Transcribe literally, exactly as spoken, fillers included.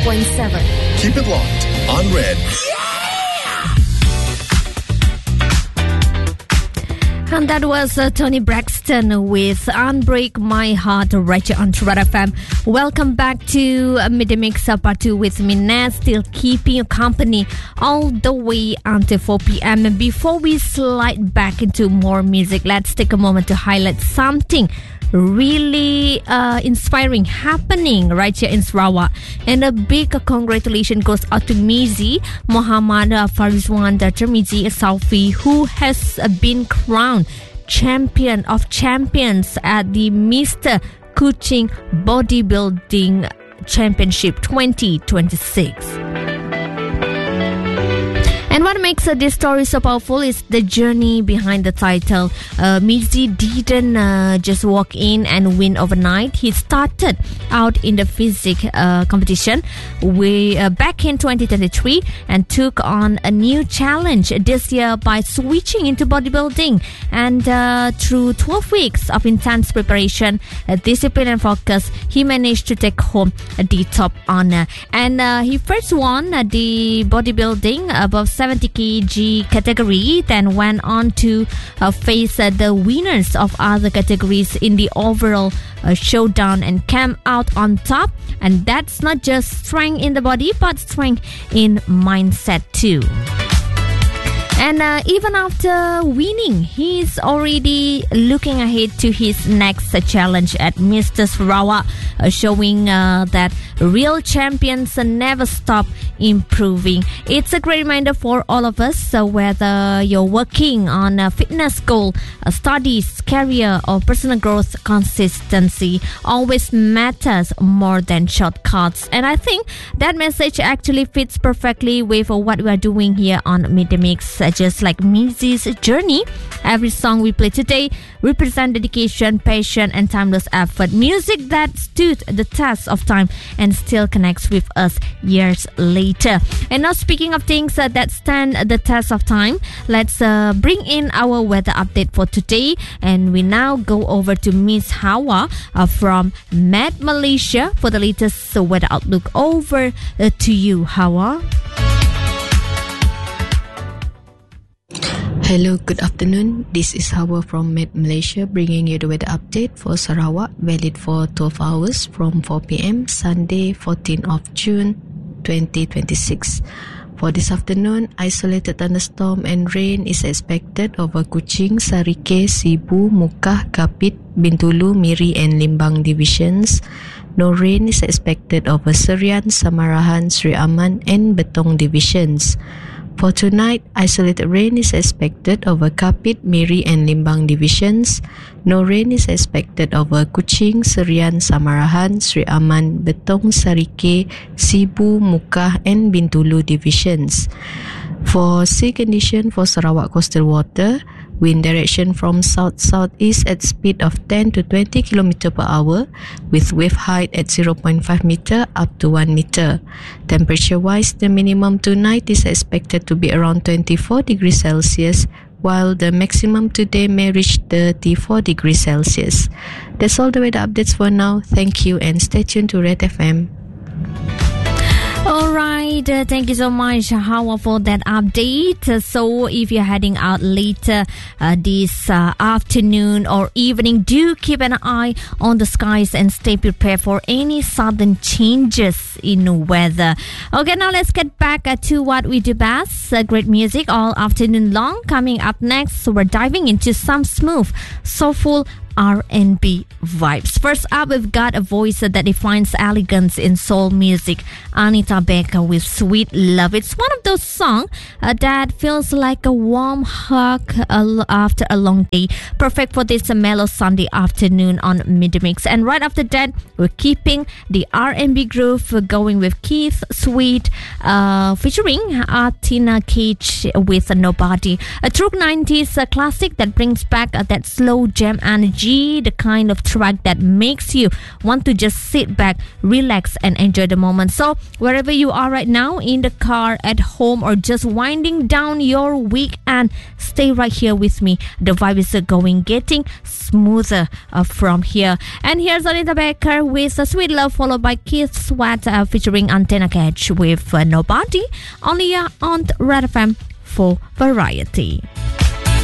point seven. Keep it locked on Red. And that was uh, Tony Braxton with Unbreak My Heart right here on Red F M. Welcome back to uh, Midday Mix uh, Part two with me, Naz, still keeping you company all the way until four p.m. And before we slide back into more music, let's take a moment to highlight something really uh, inspiring happening right here in Sarawak. And a big congratulations goes out to Mizi Muhammad uh, Farizwan Termizi Salfi, who has uh, been crowned champion of champions at the Mister Kuching Bodybuilding Championship twenty twenty-six. And what makes uh, this story so powerful is the journey behind the title. Uh, Mizi didn't uh, just walk in and win overnight. He started out in the physique uh, competition way, uh, back in twenty twenty-three and took on a new challenge this year by switching into bodybuilding. And uh, through twelve weeks of intense preparation, uh, discipline and focus, he managed to take home the top honor. And uh, he first won uh, the bodybuilding above seventy kilograms category, then went on to uh, face uh, the winners of other categories in the overall uh, showdown and came out on top. And that's not just strength in the body, but strength in mindset too. And uh, even after winning, he's already looking ahead to his next uh, challenge at Mister Sarawak, uh, showing uh, that real champions uh, never stop improving. It's a great reminder for all of us, so whether you're working on a fitness goal, uh, studies, career, or personal growth, consistency always matters more than shortcuts. And I think that message actually fits perfectly with uh, what we are doing here on Midday Mix. Uh, just like Mizi's journey, every song we play today represent dedication, passion, and timeless effort. Music that stood the test of time and still connects with us years later. And now, speaking of things uh, that stand the test of time, let's uh, bring in our weather update for today. And we now go over to Miss Hawa uh, from Met Malaysia for the latest uh, weather outlook. Over uh, to you, Hawa. Hello, good afternoon. This is Hawa from Met Malaysia bringing you the weather update for Sarawak, valid for twelve hours from four p.m. Sunday, fourteenth of June twenty twenty-six. For this afternoon, isolated thunderstorm and rain is expected over Kuching, Sarike, Sibu, Mukah, Kapit, Bintulu, Miri and Limbang divisions. No rain is expected over Serian, Samarahan, Sri Aman and Betong divisions. For tonight, isolated rain is expected over Kapit, Miri and Limbang divisions. No rain is expected over Kuching, Serian, Samarahan, Sri Aman, Betong, Sarike, Sibu, Mukah and Bintulu divisions. For sea condition for Sarawak coastal water, wind direction from south-southeast at speed of ten to twenty kilometers per hour with wave height at zero point five meter up to one meter. Temperature-wise, the minimum tonight is expected to be around twenty-four degrees Celsius, while the maximum today may reach thirty-four degrees Celsius. That's all the weather updates for now. Thank you and stay tuned to Red F M. Alright, uh, thank you so much, Hawa, for that update. Uh, so if you're heading out later uh, this uh, afternoon or evening, do keep an eye on the skies and stay prepared for any sudden changes in weather. Okay, now let's get back uh, to what we do best. Uh, great music all afternoon long. Coming up next, so we're diving into some smooth, soulful R and B vibes. First up, we've got a voice that defines elegance in soul music. Anita Baker with Sweet Love. It's one of those songs uh, that feels like a warm hug uh, after a long day. Perfect for this uh, mellow Sunday afternoon on Midday Mix. And right after that, we're keeping the R and B groove going with Keith Sweet uh, featuring Athena Cage with Nobody. A true nineties uh, classic that brings back uh, that slow jam energy G, the kind of track that makes you want to just sit back, relax, and enjoy the moment. So wherever you are right now, in the car, at home, or just winding down your weekend, stay right here with me. The vibe is uh, going getting smoother uh, from here. And here's Anita Baker with uh, Sweet Love, followed by Keith Sweat uh, featuring Antenna Catch with uh, Nobody, only uh, on Red F M for Variety.